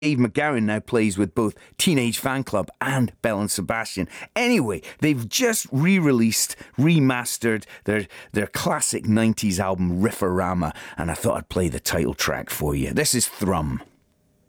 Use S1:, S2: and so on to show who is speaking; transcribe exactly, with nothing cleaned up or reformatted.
S1: Dave McGowan now plays with both Teenage Fanclub and Belle and Sebastian. Anyway, they've just re-released, remastered their their classic nineties album Riffarama, and I thought I'd play the title track for you. This is Thrum.